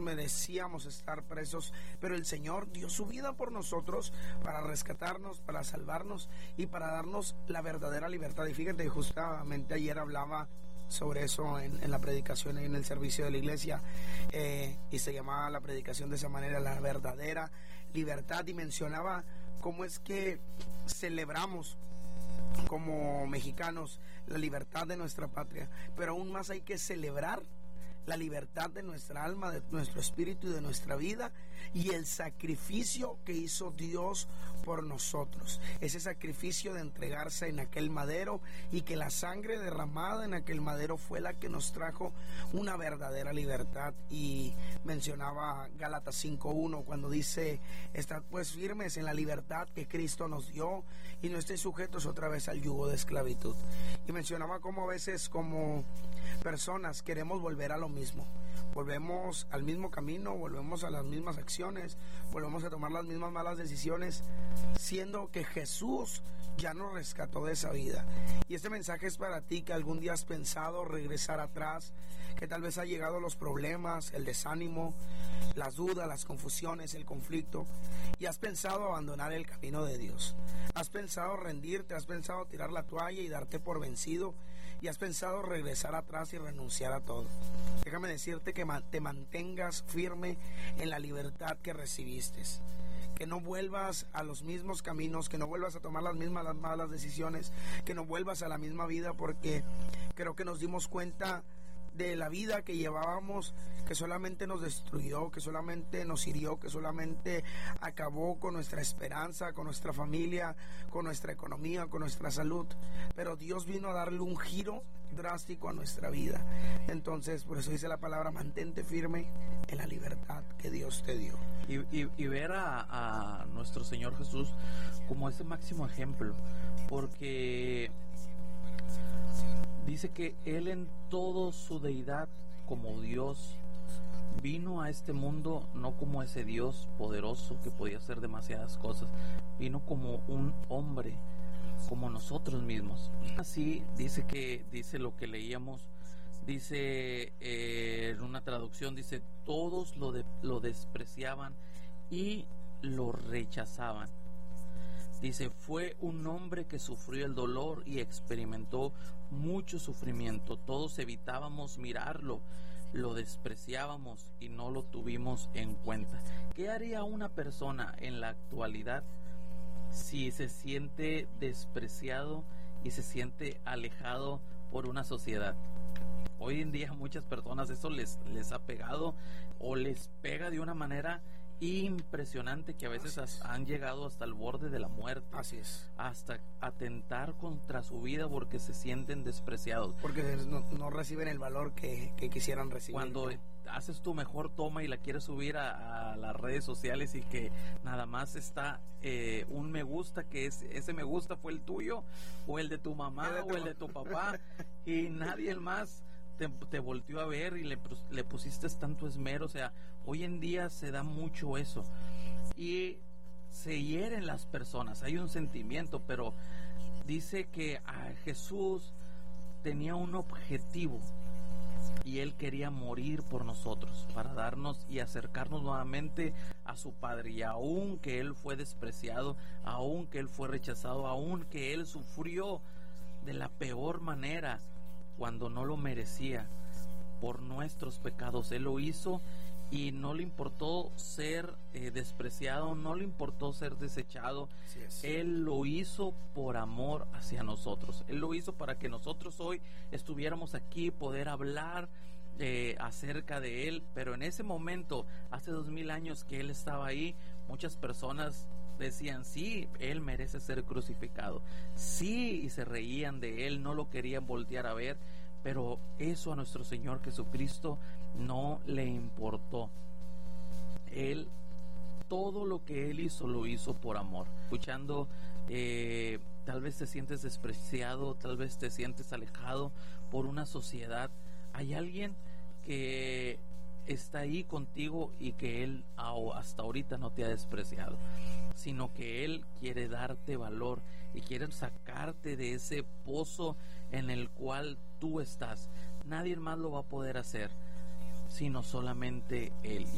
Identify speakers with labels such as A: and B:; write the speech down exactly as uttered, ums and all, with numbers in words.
A: merecíamos estar presos, pero el Señor dio su vida por nosotros para rescatarnos, para salvarnos y para darnos la verdadera libertad. Y fíjate, justamente ayer hablaba sobre eso en, en la predicación, en el servicio de la iglesia, eh, y se llamaba la predicación de esa manera, la verdadera libertad, y mencionaba cómo es que celebramos como mexicanos la libertad de nuestra patria, pero aún más hay que celebrar la libertad de nuestra alma, de nuestro espíritu y de nuestra vida, y el sacrificio que hizo Dios por nosotros, ese sacrificio de entregarse en aquel madero, y que la sangre derramada en aquel madero fue la que nos trajo una verdadera libertad. Y mencionaba Gálatas cinco uno cuando dice: estad pues firmes en la libertad que Cristo nos dio, y no estéis sujetos otra vez al yugo de esclavitud. Y mencionaba cómo a veces como personas queremos volver a lo mismo, volvemos al mismo camino, volvemos a las mismas acciones, volvemos a tomar las mismas malas decisiones, siendo que Jesús ya nos rescató de esa vida. Y este mensaje es para ti que algún día has pensado regresar atrás, que tal vez ha llegado los problemas, el desánimo, las dudas, las confusiones, el conflicto, y has pensado abandonar el camino de Dios, has pensado rendirte, has pensado tirar la toalla y darte por vencido, y has pensado regresar atrás y renunciar a todo. Déjame decirte que te mantengas firme en la libertad que recibiste, que no vuelvas a los mismos caminos, que no vuelvas a tomar las mismas las malas decisiones, que no vuelvas a la misma vida, porque creo que nos dimos cuenta de la vida que llevábamos, que solamente nos destruyó, que solamente nos hirió, que solamente acabó con nuestra esperanza, con nuestra familia, con nuestra economía, con nuestra salud. Pero Dios vino a darle un giro drástico a nuestra vida. Entonces, por eso dice la palabra: mantente firme en la libertad que Dios te dio.
B: Y, y, y ver a, a nuestro Señor Jesús como ese máximo ejemplo, porque dice que Él en toda su deidad como Dios vino a este mundo no como ese Dios poderoso que podía hacer demasiadas cosas, vino como un hombre, como nosotros mismos. Así dice que dice lo que leíamos, dice eh, en una traducción, dice: todos lo, de, lo despreciaban y lo rechazaban. Dice: fue un hombre que sufrió el dolor y experimentó mucho sufrimiento. Todos evitábamos mirarlo, lo despreciábamos y no lo tuvimos en cuenta. ¿Qué haría una persona en la actualidad si se siente despreciado y se siente alejado por una sociedad? Hoy en día muchas personas eso les, les ha pegado, o les pega de una manera impresionante, que a veces has, han llegado hasta el borde de la muerte.
A: Así es.
B: Hasta atentar contra su vida porque se sienten despreciados,
A: porque no, no reciben el valor que, que quisieran recibir.
B: Cuando ¿no? haces tu mejor toma y la quieres subir a, a las redes sociales, y que nada más está eh, un me gusta, que es, ese me gusta fue el tuyo o el de tu mamá el de tu o el de tu papá y nadie más Te, te volteó a ver y le, le pusiste tanto esmero. O sea, hoy en día se da mucho eso y se hieren las personas. Hay un sentimiento, pero dice que a Jesús tenía un objetivo, y Él quería morir por nosotros para darnos y acercarnos nuevamente a su Padre. Y aun que Él fue despreciado, aun que Él fue rechazado, aun que Él sufrió de la peor manera cuando no lo merecía por nuestros pecados, Él lo hizo, y no le importó ser eh, despreciado, no le importó ser desechado. Él lo hizo por amor hacia nosotros. Él lo hizo para que nosotros hoy estuviéramos aquí, poder hablar eh, acerca de Él. Pero en ese momento, hace dos mil años que Él estaba ahí, muchas personas decían: sí, Él merece ser crucificado, sí, y se reían de Él, no lo querían voltear a ver. Pero eso a nuestro Señor Jesucristo no le importó. Él, todo lo que Él hizo, lo hizo por amor. Escuchando, eh, tal vez te sientes despreciado, tal vez te sientes alejado por una sociedad. Hay alguien que está ahí contigo y que Él hasta ahorita no te ha despreciado, sino que Él quiere darte valor y quiere sacarte de ese pozo en el cual tú estás. Nadie más lo va a poder hacer, sino solamente Él.